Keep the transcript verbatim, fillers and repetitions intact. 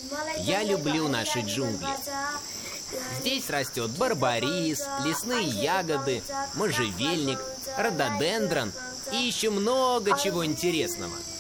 Я люблю наши джунгли. Здесь растет барбарис, лесные ягоды, можжевельник, рододендрон и еще много чего интересного.